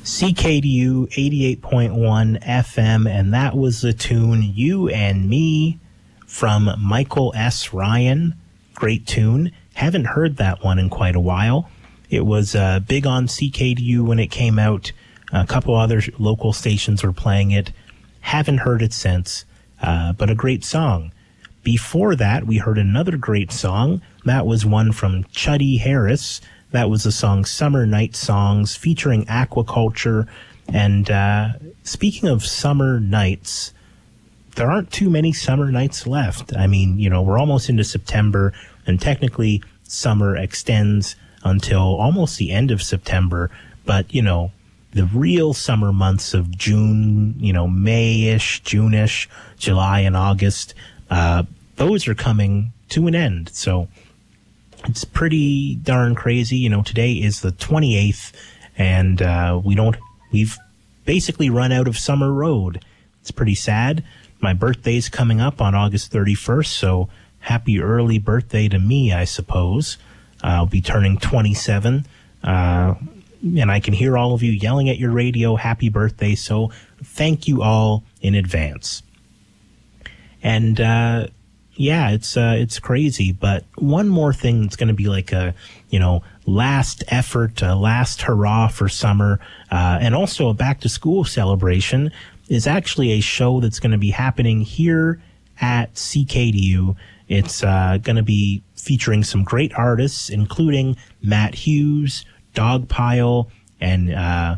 CKDU 88.1 FM, and that was the tune You and Me from Michael S. Ryan. Great tune. Haven't heard that one in quite a while. It was big on CKDU when it came out. A couple other local stations were playing it. Haven't heard it since, but a great song. Before that, we heard another great song. That was one from Chuddy Harris. That was the song Summer Night Songs featuring Aquaculture. And speaking of summer nights, there aren't too many summer nights left. I mean, you know, we're almost into September, and technically summer extends until almost the end of September. But, you know, the real summer months of June, you know, May-ish, June-ish, July and August, those are coming to an end. So it's pretty darn crazy. You know, today is the 28th, and we've basically run out of summer road. It's pretty sad. My birthday's coming up on August 31st, so happy early birthday to me, I suppose. I'll be turning 27, and I can hear all of you yelling at your radio, happy birthday, so thank you all in advance. And, yeah, it's crazy, but one more thing that's going to be like a, you know, last effort, last hurrah for summer, and also a back to school celebration is actually a show that's going to be happening here at CKDU. It's going to be featuring some great artists, including Matt Hughes, Dogpile, and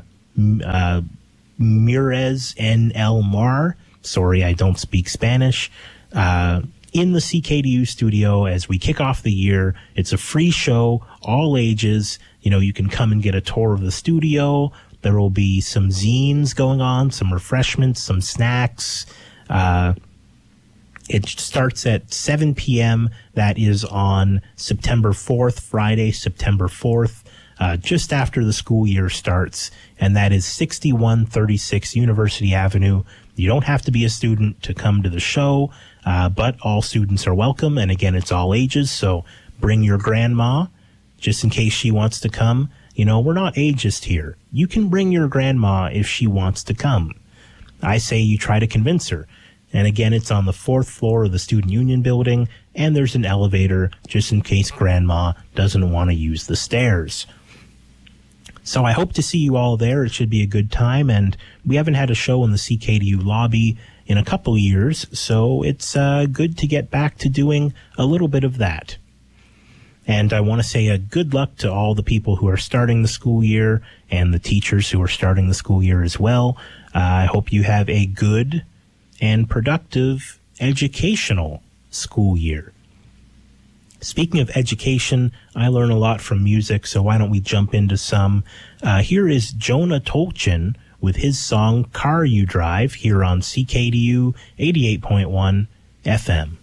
Mirez N. El Mar. Sorry, I don't speak Spanish. In the CKDU studio as we kick off the year. It's a free show, all ages. You know, you can come and get a tour of the studio. There will be some zines going on, some refreshments, some snacks. It starts at 7 p.m. That is on September 4th, Friday, September 4th, just after the school year starts. And that is 6136 University Avenue. You don't have to be a student to come to the show, but all students are welcome. And again, it's all ages, so bring your grandma just in case she wants to come. You know, we're not ageist here. You can bring your grandma if she wants to come. I say you try to convince her. And again, it's on the 4th floor of the Student Union building, and there's an elevator just in case grandma doesn't want to use the stairs. So I hope to see you all there. It should be a good time, and we haven't had a show in the CKDU lobby in a couple years, so it's good to get back to doing a little bit of that. And I want to say a good luck to all the people who are starting the school year and the teachers who are starting the school year as well. I hope you have a good and productive educational school year. Speaking of education, I learn a lot from music, so why don't we jump into some. Here is Jonah Tolchin with his song Car You Drive here on CKDU 88.1 FM.